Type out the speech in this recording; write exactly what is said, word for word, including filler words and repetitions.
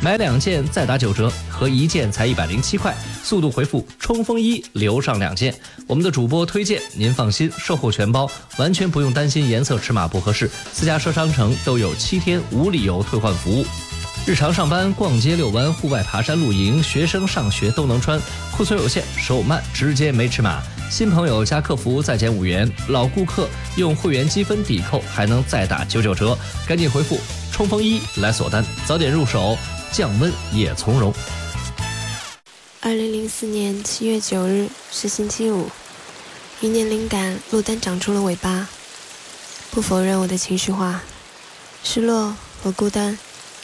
买两件再打九折，合一件才一百零七块。速度回复冲锋衣留上两件。我们的主播推荐，您放心，售后全包，完全不用担心颜色尺码不合适。私家车商城都有七天无理由退换服务。日常上班、逛街、遛弯、户外爬山、露营，学生上学都能穿。库存有限，手慢，直接没尺码。新朋友加客服再减五元，老顾客用会员积分抵扣还能再打九九折。赶紧回复冲锋衣来锁单，早点入手，降温也从容。 二零零四年七月九日是星期五，一念灵感，落单长出了尾巴。不否认我的情绪化，失落和孤单